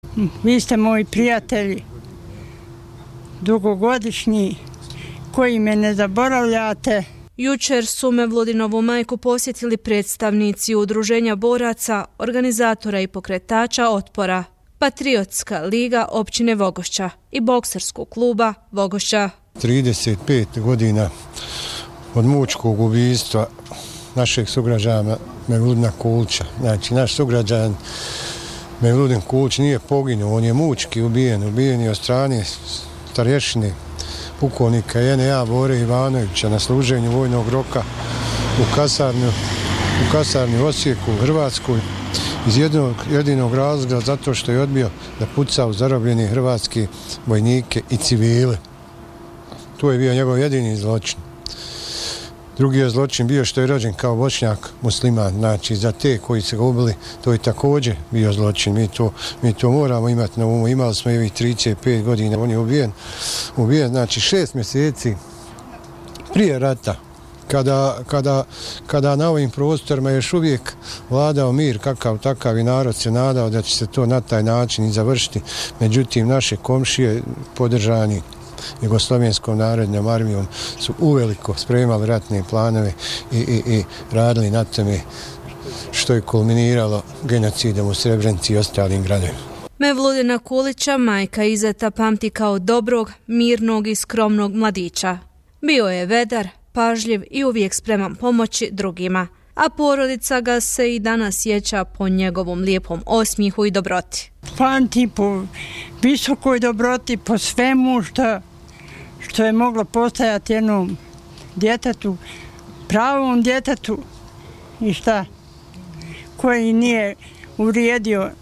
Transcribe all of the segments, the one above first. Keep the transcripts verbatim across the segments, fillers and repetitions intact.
vi ste moji prijatelji, dugogodišnji, koji me ne zaboravljate. Jučer su Mevludinovu majku posjetili predstavnici Udruženja boraca, organizatora i pokretača otpora, Patriotska liga općine Vogošća i bokserskog kluba Vogošća. trideset pet godina od mučkog ubistva našeg sugrađana Mevludina Kulića. Znači, naš sugrađan Mevludin Kulić nije poginuo, on je mučki ubijen, ubijen je od strane starješine pukovnika J N A Bore Ivanovića na služenju vojnog roka u kasarnju, u kasarni u Osijeku, u Hrvatskoj, iz jednog jedinog razloga zato što je odbio da puca u zarobljene hrvatske vojnike i civile. To je bio njegov jedini zločin. Drugi je zločin bio što je rođen kao Bošnjak musliman, znači za te koji se ga ubili, to je također bio zločin. Mi to, mi to moramo imati na umu. Imali smo i trideset pet godina, on je ubijen, ubijen znači šest mjeseci prije rata, kada, kada, kada na ovim prostorima još uvijek vladao mir kakav takav i narod se nadao da će se to na taj način i završiti. Međutim, naše komšije podržani Jugoslovenskom narodnom armijom su uveliko spremali ratne planove i, i, i radili na tome što je kulminiralo genocidom u Srebrenici i ostalim gradovima. Mevludina Kulića majka Izeta pamti kao dobrog, mirnog i skromnog mladića. Bio je vedar, pažljiv i uvijek spreman pomoći drugima, a porodica ga se i danas sjeća po njegovom lijepom osmijehu i dobroti. Pamti po visokoj dobroti, po svemu što, što je moglo postajati jednom djetetu, pravom djetetu i šta, koji nije uvrijedio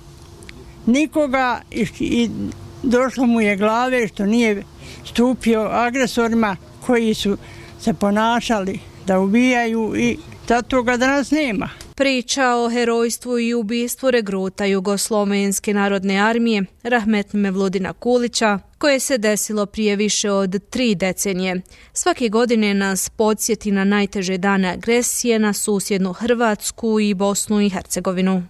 nikoga i, i došlo mu je glave što nije stupio agresorima koji su se ponašali da ubijaju i zato ga danas nema. Priča o herojstvu i ubistvu regruta Jugoslovenske narodne armije Rahmet Mevludina Kulića, koje se desilo prije više od tri decenije. Svake godine nas podsjeti na najteže dane agresije na susjednu Hrvatsku i Bosnu i Hercegovinu.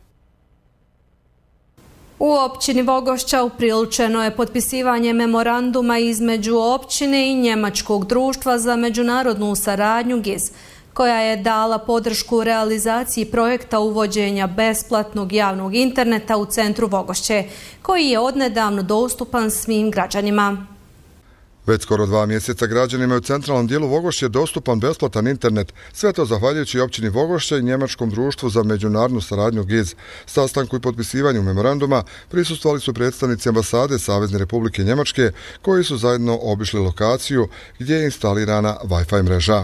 U općini Vogošća upriličeno je potpisivanje memoranduma između općine i Njemačkog društva za međunarodnu saradnju G I Z, koja je dala podršku realizaciji projekta uvođenja besplatnog javnog interneta u centru Vogošće, koji je odnedavno dostupan svim građanima. Već skoro dva mjeseca građanima u centralnom dijelu Vogošće je dostupan besplatan internet, sve to zahvaljujući općini Vogošća i Njemačkom društvu za međunarodnu saradnju G I Z. Sastanku i potpisivanju memoranduma prisustvovali su predstavnici ambasade Savezne Republike Njemačke, koji su zajedno obišli lokaciju gdje je instalirana Wi-Fi mreža.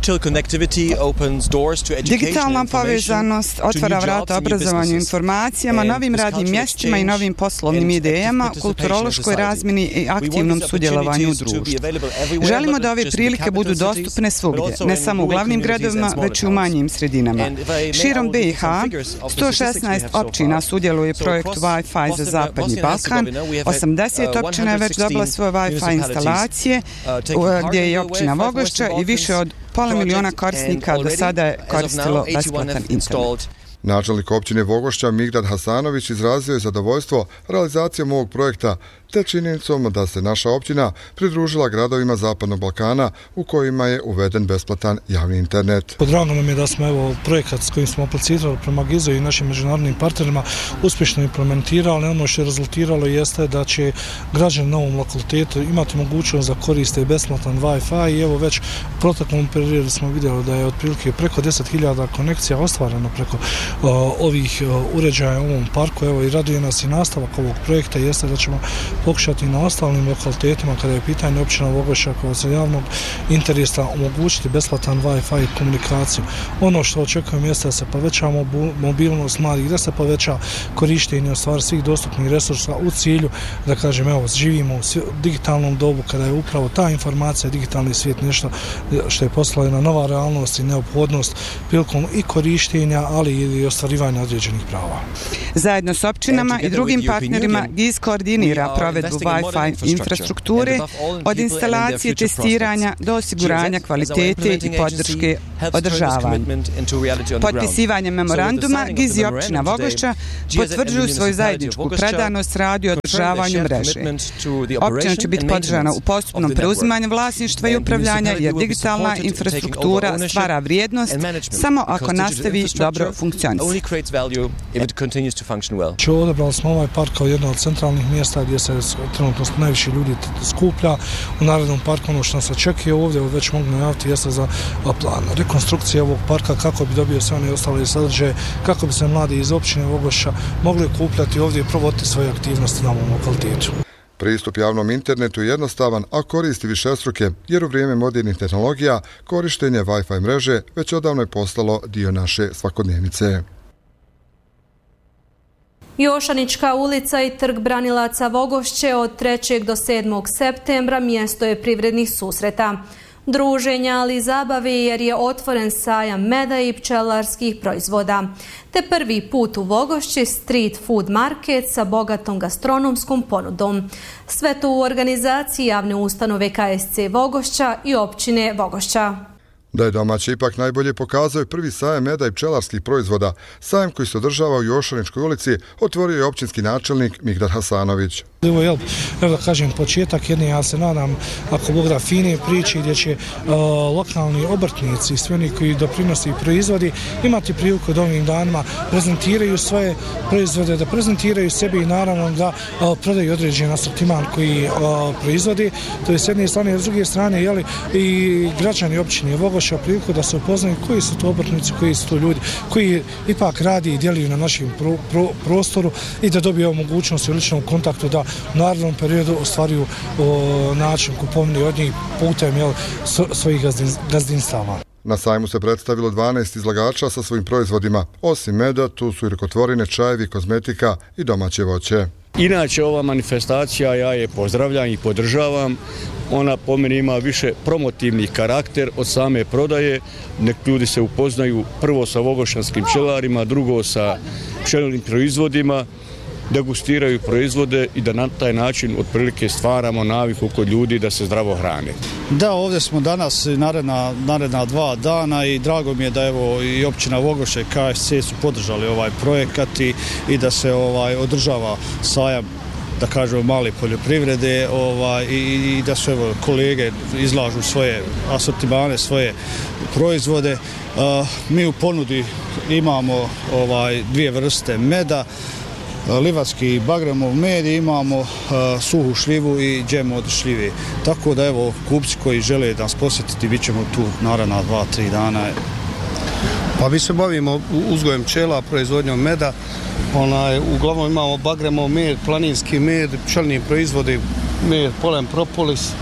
Digitalna povezanost otvara vrata obrazovanju, informacijama, novim radnim mjestima i novim poslovnim idejama, kulturološkoj razmjeni i aktivnom sudjelovanju u društvu. Želimo da ove prilike budu dostupne svugdje, ne samo u glavnim gradovima, već i u manjim sredinama. Širom B i H, sto šesnaest općina sudjeluje u projektu Wi-Fi za Zapadni Balkan, osamdeset općina je već dobila svoje Wi-Fi instalacije, gdje je općina Vogošća i više od pola miliona korisnika do sada je koristilo besplatan internet. Načelnik općine Vogošća Migdad Hasanović izrazio je zadovoljstvo realizacijom ovog projekta te činjenicom da se naša općina pridružila gradovima Zapadnog Balkana u kojima je uveden besplatan javni internet. Drago nam je da smo evo projekat s kojim smo aplicirali prema G I Z-u i našim međunarodnim partnerima uspješno implementirali. Ono što je rezultiralo jeste da će građani na ovom lokalitetu imati mogućnost da koriste besplatan Wi-Fi i evo već u proteklom periodu smo vidjeli da je otprilike preko deset hiljada konekcija ostvareno preko uh, ovih uh, uređaja u ovom parku. Evo i raduje nas i nastavak ovog projekta jeste da ćemo pokušati na ostalim lokalitetima kada je pitanje općina Vogošća koja se javnog interesa omogućiti besplatan Wi-Fi komunikaciju. Ono što očekujem jeste da se poveća mobilnost mladih, da se poveća korištenje stvari svih dostupnih resursa u cilju da kažem evo živimo u digitalnom dobu kada je upravo ta informacija digitalni svijet nešto što je postala jedna nova realnost i neophodnost prilikom i korištenja ali i i ostvarivanja određenih prava. Zajedno s općinama i drugim partnerima G I Z koordinira provedbu Wi-Fi infrastrukture od instalacije testiranja do osiguranja kvalitete i podrške održavanju. Potpisivanjem memoranduma G I Z i općina Vogošća potvrđuju svoju zajedničku predanost radu i održavanju mreže. Općina će biti podržana u postupnom preuzimanju vlasništva i upravljanja jer digitalna infrastruktura stvara vrijednost samo ako nastavi dobro funkcionisati. Odabrali smo ovaj park kao jedno od centralnih mjesta gdje se trenutno najviše ljudi skuplja. U narednom parku ono što nas očekuje ovdje, već mogu najaviti, jeste za plan rekonstrukcije ovog parka kako bi dobio sve one ostale sadržaje, kako bi se mladi iz općine Vogošća mogli okupljati ovdje i provoditi svoje aktivnosti na ovom lokalitetu. Pristup javnom internetu je jednostavan, a koristi višestruke, jer u vrijeme modernih tehnologija korištenje Wi-Fi mreže već odavno je postalo dio naše svakodnevnice. Jošanička ulica i trg Branilaca Vogošće od trećeg do sedmog septembra mjesto je privrednih susreta, druženja, ali i zabave jer je otvoren sajam meda i pčelarskih proizvoda. Te prvi put u Vogošći street food market sa bogatom gastronomskom ponudom. Sve to u organizaciji javne ustanove K S C Vogošća i općine Vogošća. Da je domaće ipak najbolje pokazao je prvi sajam meda i pčelarskih proizvoda. Sajam koji se održava u Jošaničkoj ulici otvorio je općinski načelnik Migdad Hasanović. Evo, jel, evo da kažem početak jedne, ja se nadam, ako Bog da, fine priče gdje će uh, lokalni obrtnici i svi oni koji doprinosi i proizvodi imati priliku da ovim danima prezentiraju svoje proizvode, da prezentiraju sebe i naravno da uh, prodaju određen asortiman koji uh, proizvodi. To je s jedne strane, a s druge strane jeli, i građani općine Vogošća priliku da se upoznaju koji su to obrtnici, koji su to ljudi koji ipak radi i djeluju na našem pro, pro, prostoru i da dobiju mogućnost u ličnom kontaktu da u narednom periodu ostvaruju o, način kupovine od njih putem jel, svojih gazdin, gazdinstava. Na sajmu se predstavilo dvanaest izlagača sa svojim proizvodima. Osim meda, tu su i rukotvorine, čajevi, kozmetika i domaće voće. Inače, ova manifestacija ja je pozdravljam i podržavam. Ona po meni ima više promotivni karakter od same prodaje. Nek ljudi se upoznaju prvo sa vogošćanskim pčelarima, drugo sa pčelarnim proizvodima, degustiraju proizvode i da na taj način otprilike stvaramo naviku kod ljudi da se zdravo hrane. Da, ovdje smo danas naredna, naredna dva dana i drago mi je da evo i općina Vogošće i K S C su podržali ovaj projekat i, i da se ovaj održava sajam, da kažemo, male poljoprivrede ovaj, i, i da su evo kolege izlažu svoje asortimane, svoje proizvode. Uh, mi u ponudi imamo ovaj dvije vrste meda, livatski bagremov med, imamo uh, suhu šljivu i džem od šljive. Tako da evo kupci koji žele da nas posjetiti, bit ćemo tu naravno dva, tri dana. Pa mi se bavimo uzgojem pčela, proizvodnjom meda. Onaj, uglavnom imamo bagremov med, planinski med, pčelni proizvodi, med, polen propolis,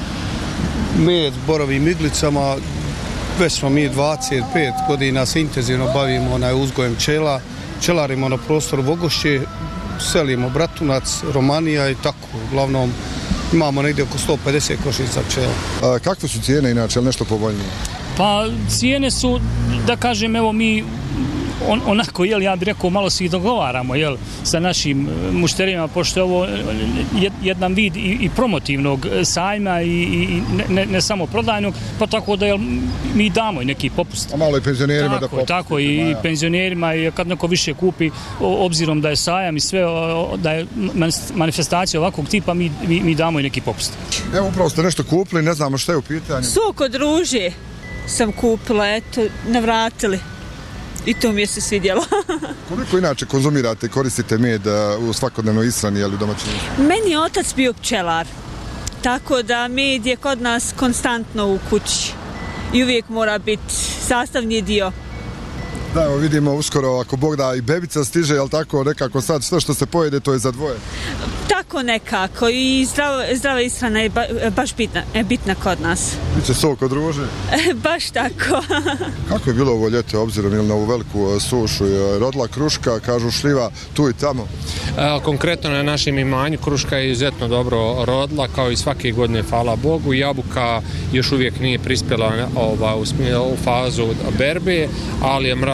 med, borovim iglicama. Već smo mi dvadeset pet godina se intenzivno bavimo onaj, uzgojem pčela. Pčelarimo na prostoru Vogošće, selimo Bratunac, Romanija i tako. Uglavnom imamo negdje oko sto pedeset košnica pčela. A kakve su cijene inače, nešto povoljnije? Pa cijene su, da kažem, evo mi on, onako, jel, ja bih rekao, malo se i dogovaramo, jel, sa našim mušterijama, pošto je ovo jedan vid i, i promotivnog sajma i, i ne, ne samo prodajnog, pa tako da, jel, mi damo i neki popust. A malo i penzionerima tako, da popust. Tako, i penzionerima, i kad neko više kupi, obzirom da je sajam i sve, da je manifestacija ovakvog tipa, mi, mi, mi damo i neki popust. Evo, upravo ste nešto kupili, ne znamo što je u pitanju. Sok od ruže sam kupila, eto, navratili. I to mi je se svidjelo. Koliko inače konzumirate i koristite med u svakodnevnoj ishrani ili u domaćinstvu? Meni je otac bio pčelar, tako da med je kod nas konstantno u kući i uvijek mora biti sastavni dio. Da, evo vidimo uskoro, ako Bog da, i bebica stiže, jel tako, nekako sad sve što se pojede, to je za dvoje? Tako nekako i zdrava, zdrava ishrana je ba, baš bitna, je bitna kod nas. Biće sok od ruže? Baš tako. Kako je bilo ovo ljeto, obzirom na ovu veliku sušu? Rodila kruška, kažu šljiva, tu i tamo? E, konkretno na našem imanju kruška je izuzetno dobro rodila, kao i svake godine, hvala Bogu. Jabuka još uvijek nije prispjela ova, u, u fazu berbe, ali je mraz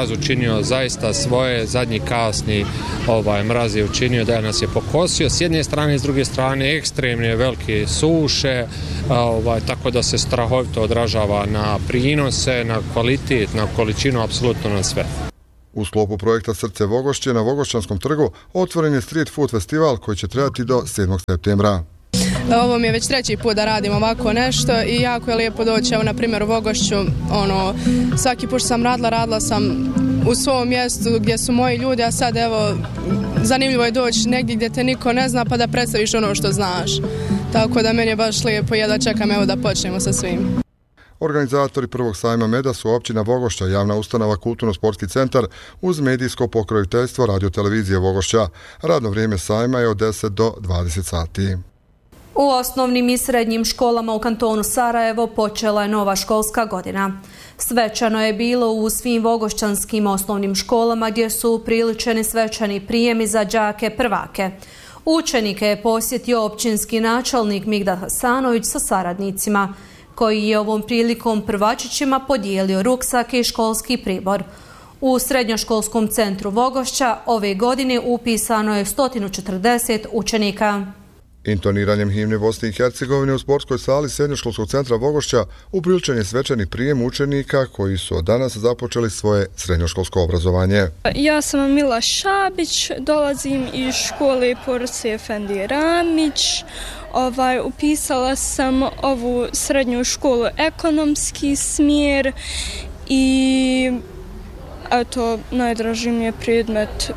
mraz učinio zaista svoje, zadnji kasni ovaj, mraz je učinio da nas je pokosio s jedne strane i s druge strane ekstremne velike suše, ovaj, tako da se strahovito odražava na prinose, na kvalitet, na količinu, apsolutno na sve. U sklopu projekta Srce Vogošće na Vogošćanskom trgu otvoren je Street Food festival koji će trajati do sedmog septembra. Ovo mi je već treći put da radim ovako nešto i jako je lijepo doći, evo na primjer u Vogošću, ono, svaki put što sam radila, radila sam u svom mjestu gdje su moji ljudi, a sad evo, zanimljivo je doći negdje gdje te niko ne zna pa da predstaviš ono što znaš. Tako da meni je baš lijepo, jedva čekam evo da počnemo sa svim. Organizatori prvog sajma meda su općina Vogošća, javna ustanova Kulturno-sportski centar uz medijsko pokroviteljstvo radiotelevizije Vogošća. Radno vrijeme sajma je od deset do dvadeset sati. U osnovnim i srednjim školama u kantonu Sarajevo počela je nova školska godina. Svečano je bilo u svim vogošćanskim osnovnim školama gdje su upriličeni svečani prijemi za đake prvake. Učenike je posjetio općinski načelnik Migdal Hasanović sa saradnicima, koji je ovom prilikom prvačićima podijelio ruksake i školski pribor. U srednjoškolskom centru Vogošća ove godine upisano je sto četrdeset učenika. Intoniranjem himne Bosne i Hercegovine u sportskoj sali srednjoškolskog centra Vogošća upriličen je svečani prijem učenika koji su od danas započeli svoje srednjoškolsko obrazovanje. Ja sam Mila Šabić, dolazim iz škole Porse Efendi Ramić. Ovaj, upisala sam ovu srednju školu ekonomski smjer i eto, najdraži mi je predmet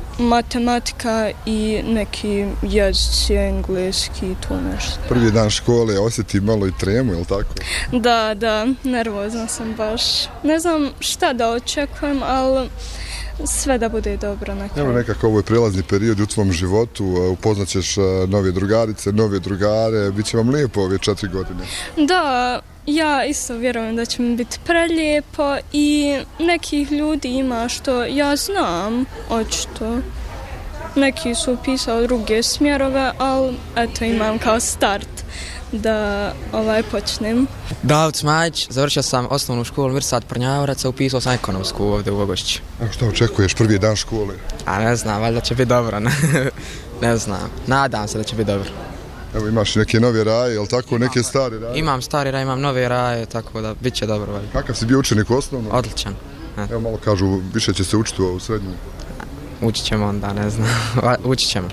matematika i neki jezici, engleski i to nešto. Prvi dan škole osjeti malo i tremu, je li tako? Da, da, nervozna sam baš. Ne znam šta da očekujem, ali sve da bude dobro na kraju. Evo nekako ovo je prelazni period u tvom životu, upoznat ćeš nove drugarice, nove drugare, bit će vam lijepo ove četiri godine. Da, ja isto vjerujem da će mi biti prelijepo i nekih ljudi ima što ja znam, očito. Neki su upisali druge smjerove, ali eto imam kao start da ovaj počnem. David Smajić, završio sam osnovnu školu Mirsad Prnjavorac, upisao sam ekonomsku ovdje u Vogošći. A što očekuješ prvi dan škole? A ne znam, valjda će biti dobro. Ne znam, nadam se da će biti dobro. Evo imaš neke nove raje, jel tako, imam, neke stare raje? Imam stari raje, imam nove raje, tako da bit će dobro. Valjda. Kakav si bio učenik u osnovnom? Odličan. Ne. Evo malo kažu, više će se učiti u srednju. Učit ćemo onda, ne znam, učit ćemo.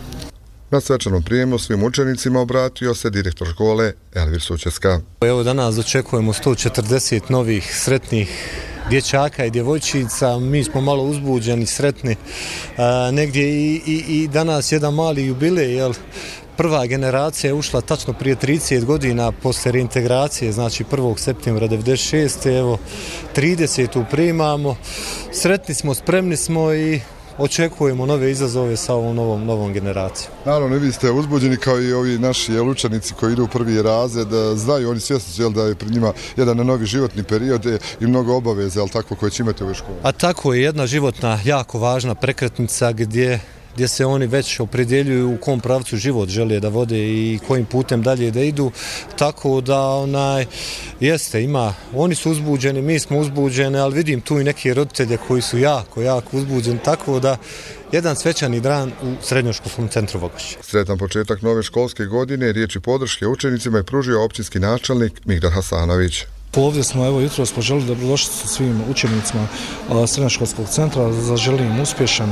Na svečanom prijemu svim učenicima obratio se direktor škole Elvir Sučeska. Evo danas očekujemo sto četrdeset novih sretnih dječaka i djevojčica, mi smo malo uzbuđeni, sretni. A, negdje i, i, i danas jedan mali jubilej, jel? Prva generacija je ušla tačno prije trideset godina posle reintegracije, znači prvog septembra devedeset šeste. Evo tridesetu primamo, sretni smo, spremni smo i očekujemo nove izazove sa ovom novom, novom generacijom. Naravno, vi ste uzbuđeni kao i ovi naši jel, učenici koji idu u prvi razred, znaju, oni svjesni su jel, da je pred njima jedan novi životni period i mnogo obaveza, jel, tako, koje će imati ove škole. A tako je jedna životna, jako važna prekretnica gdje gdje se oni već opredjeljuju u kom pravcu život žele da vode i kojim putem dalje da idu, tako da onaj, jeste, ima, oni su uzbuđeni, mi smo uzbuđeni, ali vidim tu i neke roditelje koji su jako, jako uzbuđeni, tako da jedan svečani dan u srednjoškolskom centru Vogošće. Sretan početak nove školske godine, riječi podrške učenicima je pružio općinski načelnik Migdal Hasanović. Ovdje smo, evo, jutros poželili dobrodošlicu svim učenicima srednjoškolskog centra, zaželim im uspješan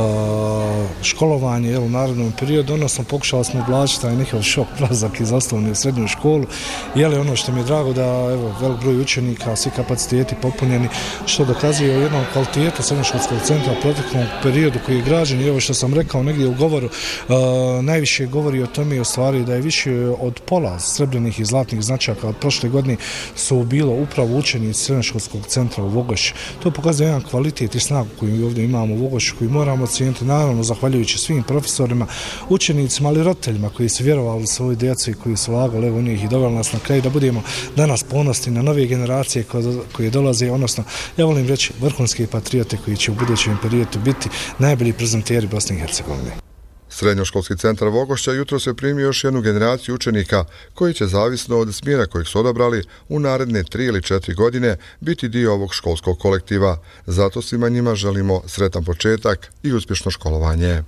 a, školovanje evo, u narednom periodu, odnosno pokušali smo ublažiti taj njihov šok prazak iz osnovne u srednju školu. Jeli ono što mi je drago da evo, velik broj učenika, svi kapaciteti popunjeni, što dokazuje o jednom kvalitetu srednjoškolskog centra u proteklom periodu koji je građen i evo što sam rekao negdje u govoru, a, najviše govori o tome u stvari da je više od pola srebrnih i zlatnih značaka od prošle godine su bilo upravo učenici srednjoškolskog centra u Vogošći. To pokazuje jedan kvalitet i snagu koju ovdje imamo u Vogošći, koju moramo cijeniti, naravno zahvaljujući svim profesorima, učenicima, ali roditeljima koji su vjerovali svojoj djeci i koji su lagali evo njih i doveli nas na kraj da budemo danas ponosni na nove generacije koje dolaze, odnosno ja volim reći vrhunske patriote koji će u budućem periodu biti najbolji prezenteri Bosne i Hercegovine. Srednjoškolski centar Vogošća jutros je primio još jednu generaciju učenika koji će, zavisno od smjera kojeg su odabrali, u naredne tri ili četiri godine biti dio ovog školskog kolektiva. Zato svima njima želimo sretan početak i uspješno školovanje.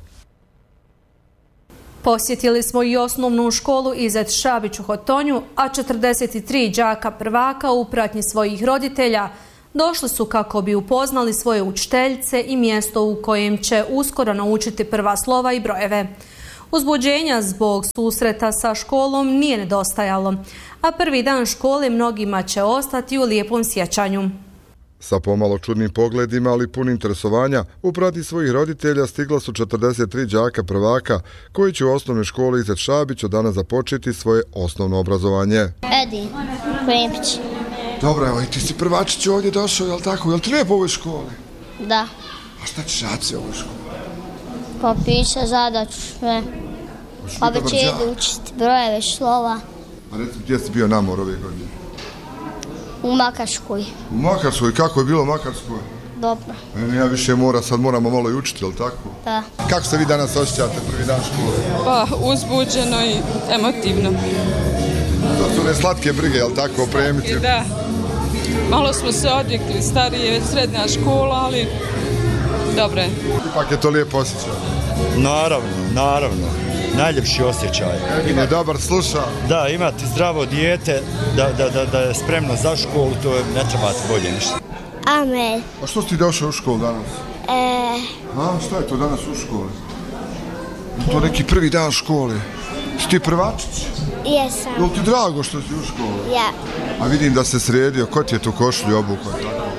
Posjetili smo i osnovnu školu Izet Šabić u Hotonju, a četrdeset tri đaka prvaka u pratnji svojih roditelja došli su kako bi upoznali svoje učiteljice i mjesto u kojem će uskoro naučiti prva slova i brojeve. Uzbuđenja zbog susreta sa školom nije nedostajalo, a prvi dan škole mnogima će ostati u lijepom sjećanju. Sa pomalo čudnim pogledima, ali pun interesovanja, u pratnji svojih roditelja stigla su četrdeset tri đaka prvaka koji će u osnovnoj školi Izet Šabić od danas započeti svoje osnovno obrazovanje. Edi, Krempić. Dobro, evo i ti si prvačić ovdje došao, jel tako? Jel ti lijepo u ovoj školi? Da. A šta ćeš raditi u ovoj školi? Pa piše zadaću sve. Pa već jedu učiti brojeve, slova. A recimo, gdje si bio namor ove godine? U Makarskoj. U Makarskoj? Kako je bilo u Makarskoj? Dobro. E, ja više mora, sad moramo malo i učiti, jel tako? Da. Kako se vi danas osjećate prvi dan škole? Pa, uzbuđeno i emotivno. To su one slatke brige, jel tako, opremiti? Da. Malo smo se odvikli, starije srednja škola, ali dobro je. Ipak je to lijepo osjećaj. Naravno, naravno. Najljepši osjećaj. Egin je dobar, sluša. Da, imati zdravo dijete, da, da, da, da je spremno za školu, to ne trebate bolje ništa. Amel. A što si ti došao u školu danas? E... A, šta je to danas u školi? Je to neki prvi dan škole? Si ti prvačić? Jesam. Je li ti drago što si u školi? Ja. A vidim da se sredio, ko ti je tu košulju obukao?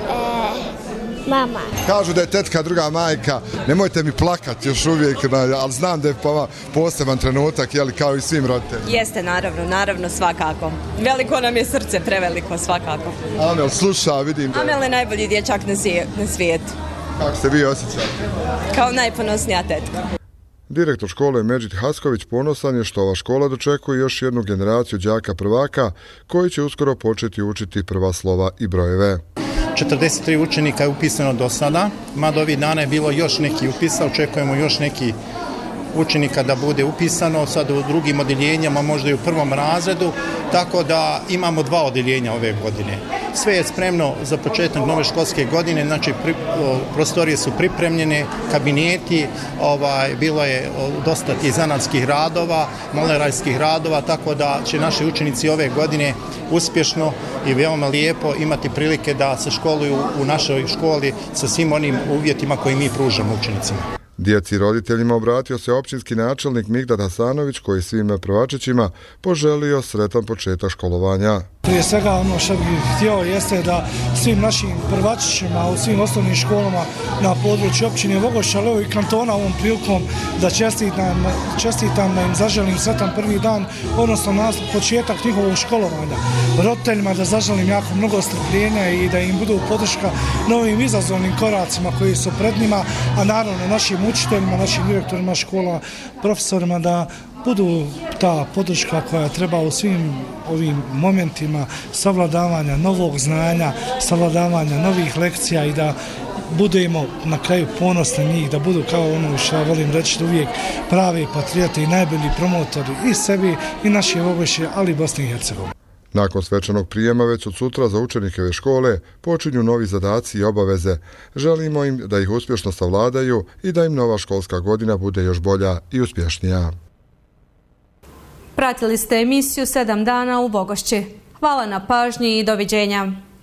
Mama. Kažu da je tetka druga majka, nemojte mi plakati još uvijek, ali znam da je poseban trenutak, jeli, kao i svim roditeljima. Jeste, naravno, naravno, svakako. Veliko nam je srce, preveliko, svakako. Amel sluša, vidim da... Amel je najbolji dječak na svijetu. Kako se vi osjećate? Kao najponosnija tetka. Direktor škole Medžid Hasković ponosan je što ova škola dočekuje još jednu generaciju đaka prvaka koji će uskoro početi učiti prva slova i brojeve. četrdeset tri učenika je upisano do sada, mada ovih dana je bilo još neki upisa, očekujemo još neki učenika da bude upisano, sad u drugim odjeljenjama, možda i u prvom razredu, tako da imamo dva odjeljenja ove godine. Sve je spremno za početak nove školske godine, znači pri, o, prostorije su pripremljene, kabineti, ovaj, bilo je o, dosta tih zanatskih radova, malerajskih radova, tako da će naši učenici ove godine uspješno i veoma lijepo imati prilike da se školuju u našoj školi sa svim onim uvjetima koji mi pružamo učenicima. Djeci i roditeljima obratio se općinski načelnik Migdad Hasanović koji svim prvačićima poželio sretan početak školovanja. Prije svega ono što bih htio jeste da svim našim prvačićima u svim osnovnim školama na području općine Vogošća, ali i kantona ovom prilikom da čestitam, čestitam da im zaželim sretan prvi dan, odnosno na početak njihovog školovanja. Roditeljima da zaželim jako mnogo strpljenja i da im budu podrška novim izazovnim koracima koji su pred njima, a naravno našim učiteljima, našim direktorima škola, profesorima da budu ta podrška koja treba u svim ovim momentima savladavanja novog znanja, savladavanja novih lekcija i da budemo na kraju ponosni njih, da budu kao ono što ja volim reći da uvijek pravi patrioti i najbolji promotori i sebi i naše Vogošće, ali i Bosne i Hercegovine. Nakon svečanog prijema već od sutra za učenike ove škole počinju novi zadaci i obaveze. Želimo im da ih uspješno savladaju i da im nova školska godina bude još bolja i uspješnija. Pratili ste emisiju sedam dana u Vogošći. Hvala na pažnji i doviđenja.